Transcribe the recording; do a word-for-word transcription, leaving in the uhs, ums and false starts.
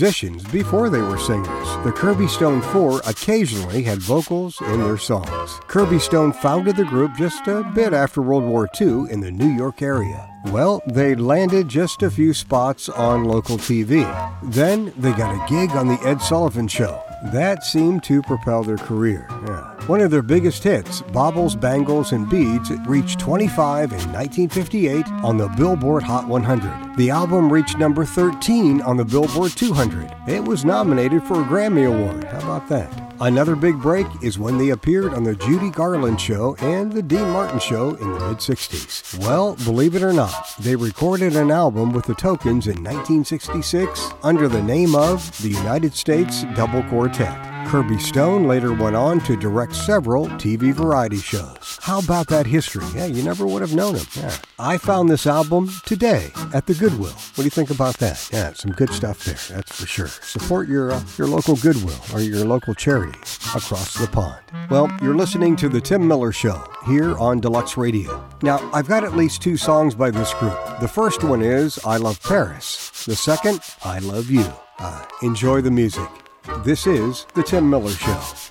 musicians before they were singers. The Kirby Stone Four occasionally had vocals in their songs. Kirby Stone founded the group just a bit after World War Two in the New York area. Well, they landed just a few spots on local T V. Then they got a gig on the Ed Sullivan Show. That seemed to propel their career. Yeah. One of their biggest hits, Baubles, Bangles, and Beads, reached twenty-five in nineteen fifty-eight on the Billboard Hot one hundred. The album reached number thirteen on the Billboard two hundred. It was nominated for a Grammy Award. How about that? Another big break is when they appeared on the Judy Garland Show and the Dean Martin Show in the mid-sixties. Well, believe it or not, they recorded an album with the Tokens in nineteen sixty-six under the name of the United States Double Quartet. Kirby Stone later went on to direct several T V variety shows. How about that history? Yeah, you never would have known him. Yeah. I found this album today at the Goodwill. What do you think about that? Yeah, some good stuff there, that's for sure. Support your uh, your local Goodwill or your local charity across the pond. Well, you're listening to The Tim Miller Show here on Deluxe Radio. Now, I've got at least two songs by this group. The first one is I Love Paris. The second, I Love You. Uh, enjoy the music. This is The Tim Miller Show.